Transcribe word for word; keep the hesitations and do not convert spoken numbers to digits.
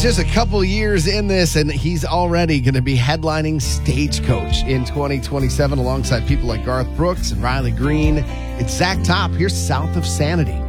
He's just a couple years in this, and he's already going to be headlining Stagecoach in twenty twenty-seven alongside people like Garth Brooks and Riley Green. It's Zach Top. Here's South of Sanity.